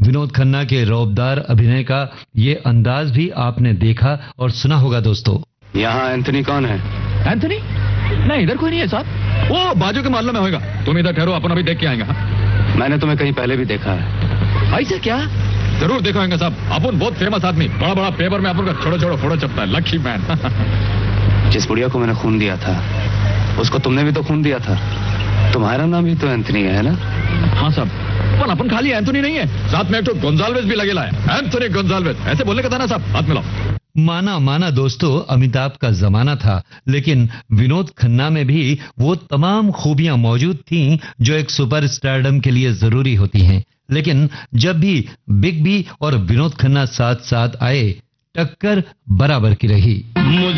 विनोद खन्ना के रौबदार अभिनय का ये अंदाज भी आपने देखा और सुना होगा दोस्तों। यहाँ एंथनी कौन है? एंथनी? नहीं, इधर कोई नहीं है साहब। वो बाजू के मोहल्ले में होगा। तुम इधर ठहरो, अपन अभी देख के आएंगे। मैंने तुम्हें कहीं पहले भी देखा है। ऐसा क्या? जरूर देखो आएंगे साहब। अपन बहुत फेमस आदमी, बड़ा बड़ा पेपर में अपन का छोड़ो छोड़ो फोटो छपता है। Lucky man. जिस बुढ़िया को मैंने खून दिया था, उसको तुमने भी तो खून दिया था। तुम्हारा नाम भी तो एंथनी है ना? हाँ साहब, पर अपन खाली एंथनी नहीं है, साथ में एक तो गोंजाल्वेज भी लगेला है। एंथनी गोंजाल्वेज, ऐसे बोलने का था ना साहब। हाथ मिलाओ। माना दोस्तों, अमिताभ का जमाना था, लेकिन विनोद खन्ना में भी वो तमाम खूबियां मौजूद थीं जो एक सुपरस्टारडम के लिए जरूरी होती हैं। लेकिन जब भी बिग बी और विनोद खन्ना साथ साथ आए, टक्कर बराबर की रही।